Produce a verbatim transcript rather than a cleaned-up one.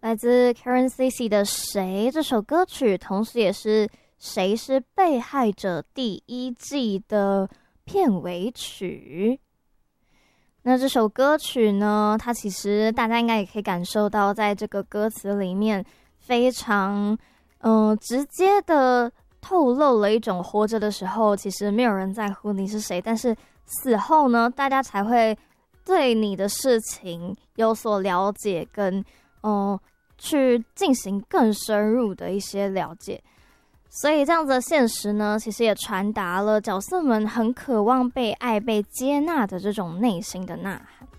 来自 Karen Cici 的谁这首歌曲，同时也是谁是被害者第一季的片尾曲。那这首歌曲呢，它其实大家应该也可以感受到，在这个歌词里面非常嗯、呃、直接的透露了一种活着的时候其实没有人在乎你是谁，但是死后呢，大家才会对你的事情有所了解，跟嗯、呃、去进行更深入的一些了解。所以这样子的现实呢，其实也传达了角色们很渴望被爱、被接纳的这种内心的呐喊。